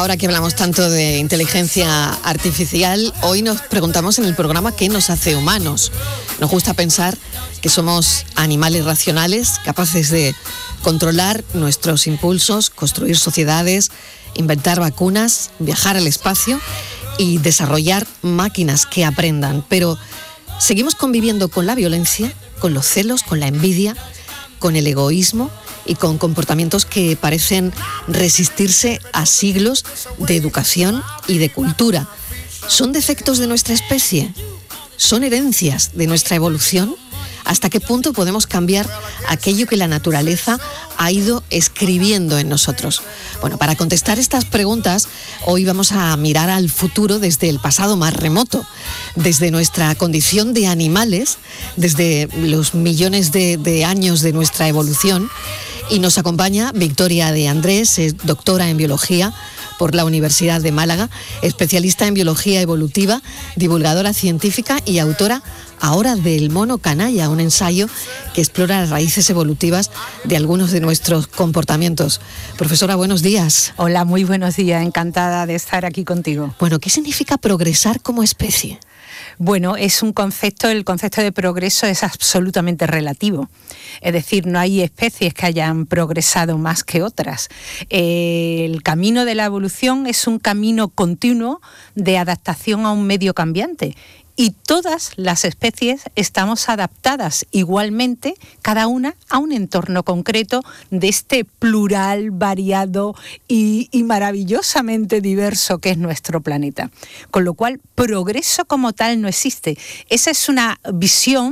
Ahora que hablamos tanto de inteligencia artificial, hoy nos preguntamos en el programa qué nos hace humanos. Nos gusta pensar que somos animales racionales, capaces de controlar nuestros impulsos, construir sociedades, inventar vacunas, viajar al espacio y desarrollar máquinas que aprendan. Pero seguimos conviviendo con la violencia, con los celos, con la envidia, con el egoísmo y con comportamientos que parecen resistirse a siglos de educación y de cultura. ¿Son defectos de nuestra especie? ¿Son herencias de nuestra evolución? ¿Hasta qué punto podemos cambiar aquello que la naturaleza ha ido escribiendo en nosotros? Bueno, para contestar estas preguntas, hoy vamos a mirar al futuro desde el pasado más remoto, desde nuestra condición de animales, desde los millones de años de nuestra evolución. Y nos acompaña Victoria de Andrés, es doctora en biología por la Universidad de Málaga, especialista en biología evolutiva, divulgadora científica y autora ahora del mono canalla, un ensayo que explora las raíces evolutivas de algunos de nuestros comportamientos. Profesora, buenos días. Hola, muy buenos días, encantada de estar aquí contigo. Bueno, ¿qué significa progresar como especie? Bueno, es un concepto, el concepto de progreso es absolutamente relativo. Es decir, no hay especies que hayan progresado más que otras. El camino de la evolución es un camino continuo de adaptación a un medio cambiante. Y todas las especies estamos adaptadas igualmente, cada una a un entorno concreto de este plural, variado y maravillosamente diverso que es nuestro planeta. Con lo cual, progreso como tal no existe. Esa es una visión